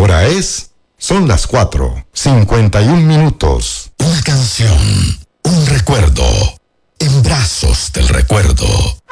hora es? Son las 4:51. Una canción, un recuerdo, en brazos del recuerdo.